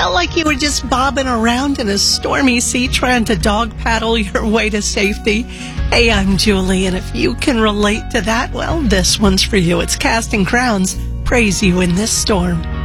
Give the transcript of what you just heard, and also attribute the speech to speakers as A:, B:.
A: Felt like you were just bobbing around in a stormy sea trying to dog paddle your way to safety? Hey, I'm Julie, and if you can relate to that, well, this one's for you. It's Casting Crowns, Praise You in This Storm.